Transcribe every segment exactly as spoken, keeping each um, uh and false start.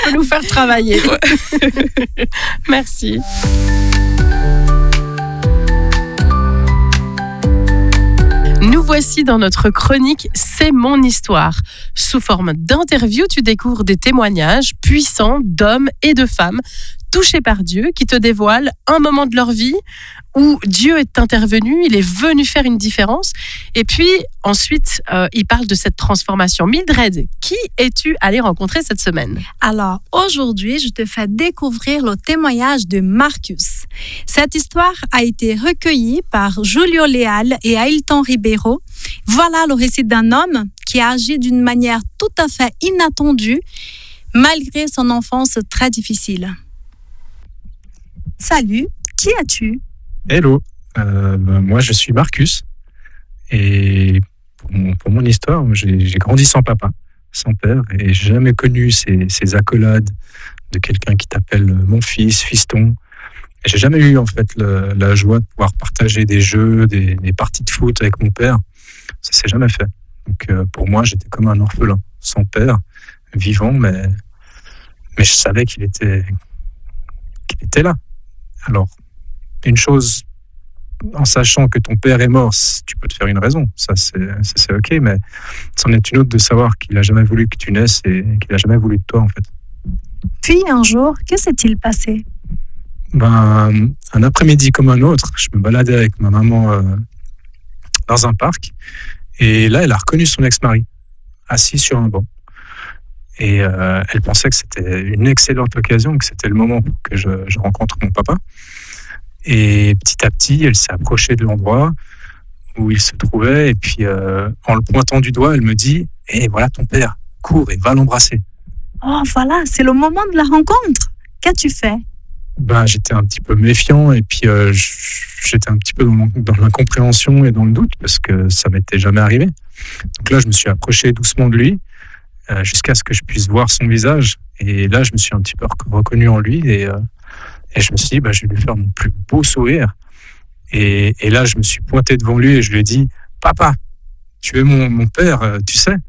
peux nous faire travailler. Merci. Nous voici dans notre chronique C'est mon histoire. Sous forme d'interview, tu découvres des témoignages puissants d'hommes et de femmes touchés par Dieu qui te dévoilent un moment de leur vie où Dieu est intervenu, il est venu faire une différence. Et puis ensuite, euh, il parle de cette transformation. Mildred, qui es-tu allée rencontrer cette semaine? Alors, aujourd'hui, je te fais découvrir le témoignage de Marcus. Cette histoire a été recueillie par Julio Leal et Ailton Ribeiro. Voilà le récit d'un homme qui a agi d'une manière tout à fait inattendue, malgré son enfance très difficile. Salut, qui es-tu? Hello, euh, ben, moi je suis Marcus et pour mon, pour mon histoire, j'ai, j'ai grandi sans papa, sans père et j'ai jamais connu ces, ces accolades de quelqu'un qui t'appelle mon fils, fiston. Et j'ai jamais eu en fait le, la joie de pouvoir partager des jeux, des, des parties de foot avec mon père. Ça s'est jamais fait. Donc euh, pour moi, j'étais comme un orphelin, sans père, vivant, mais, mais je savais qu'il était, qu'il était là. Alors, une chose, en sachant que ton père est mort, tu peux te faire une raison, ça c'est, ça, c'est ok, mais c'en est une autre de savoir qu'il n'a jamais voulu que tu naisses et qu'il n'a jamais voulu de toi en fait. Puis un jour, que s'est-il passé? Ben, un après-midi comme un autre, je me baladais avec ma maman euh, dans un parc et là elle a reconnu son ex-mari, assis sur un banc. Et euh, elle pensait que c'était une excellente occasion, que c'était le moment pour que je, je rencontre mon papa. Et petit à petit, elle s'est approchée de l'endroit où il se trouvait. Et puis, euh, en le pointant du doigt, elle me dit « Hé, hey, voilà ton père, cours et va l'embrasser. » Oh, voilà, c'est le moment de la rencontre. Qu'as-tu fait? Ben, j'étais un petit peu méfiant et puis euh, j'étais un petit peu dans, dans l'incompréhension et dans le doute parce que ça m'était jamais arrivé. Donc là, je me suis approché doucement de lui euh, jusqu'à ce que je puisse voir son visage. Et là, je me suis un petit peu reconnu en lui et, euh, et je me suis dit, bah, je vais lui faire mon plus beau sourire. Et, et là, je me suis pointé devant lui et je lui ai dit, papa, tu es mon, mon père, euh, tu sais.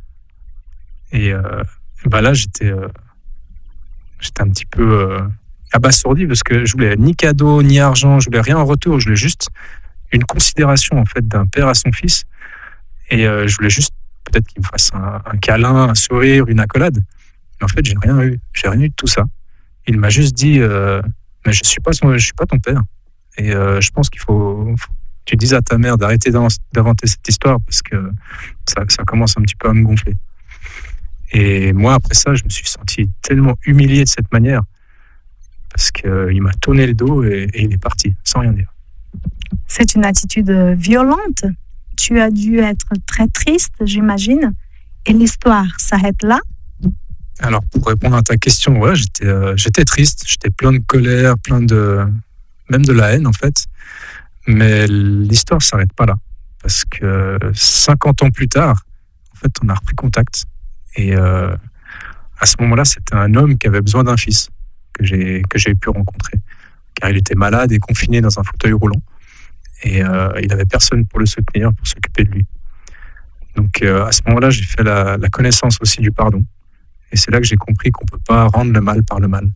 Et euh, bah là, j'étais, euh, j'étais un petit peu euh, abasourdi parce que je voulais ni cadeau, ni argent, je voulais rien en retour. Je voulais juste une considération en fait d'un père à son fils. Et euh, je voulais juste peut-être qu'il me fasse un, un câlin, un sourire, une accolade. Mais en fait, j'ai rien eu. J'ai rien eu de tout ça. Il m'a juste dit, euh, mais je suis pas son, je suis pas ton père. Et euh, je pense qu'il faut, faut que tu dises à ta mère d'arrêter d'inventer cette histoire parce que ça, ça commence un petit peu à me gonfler. Et moi, après ça, je me suis senti tellement humilié de cette manière parce qu'il m'a tourné le dos et, et il est parti, sans rien dire. C'est une attitude violente. Tu as dû être très triste, j'imagine. Et l'histoire s'arrête là? Alors, pour répondre à ta question, ouais, j'étais, euh, j'étais triste, j'étais plein de colère, plein de... même de la haine, en fait. Mais l'histoire ne s'arrête pas là. Parce que cinquante ans plus tard, en fait, on a repris contact. Et euh, à ce moment-là, c'était un homme qui avait besoin d'un fils que j'ai, que j'ai pu rencontrer. Car il était malade et confiné dans un fauteuil roulant. Et euh, il n'avait personne pour le soutenir, pour s'occuper de lui. Donc, euh, à ce moment-là, j'ai fait la, la connaissance aussi du pardon. Et c'est là que j'ai compris qu'on ne peut pas rendre le mal par le mal.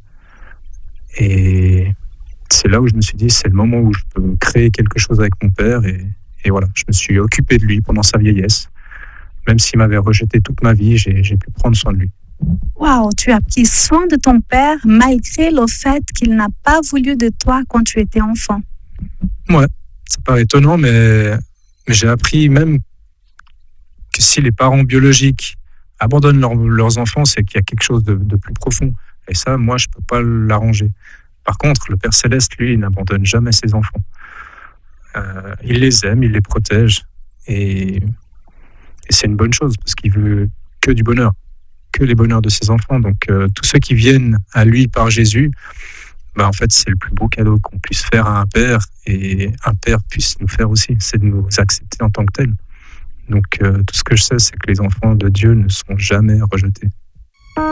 Et c'est là où je me suis dit, c'est le moment où je peux créer quelque chose avec mon père. Et, et voilà, je me suis occupé de lui pendant sa vieillesse. Même s'il m'avait rejeté toute ma vie, j'ai, j'ai pu prendre soin de lui. Waouh, tu as pris soin de ton père malgré le fait qu'il n'a pas voulu de toi quand tu étais enfant. Ouais, ça paraît étonnant, mais, mais j'ai appris même que si les parents biologiques abandonnent leur, leurs enfants, c'est qu'il y a quelque chose de, de plus profond. Et ça, moi, je ne peux pas l'arranger. Par contre, le Père Céleste, lui, il n'abandonne jamais ses enfants. Euh, il les aime, il les protège. Et, et c'est une bonne chose, parce qu'il veut que du bonheur, que les bonheurs de ses enfants. Donc, euh, tous ceux qui viennent à lui par Jésus, bah, en fait, c'est le plus beau cadeau qu'on puisse faire à un père, et un père puisse nous faire aussi, c'est de nous accepter en tant que tel. Donc, euh, tout ce que je sais, c'est que les enfants de Dieu ne sont jamais rejetés.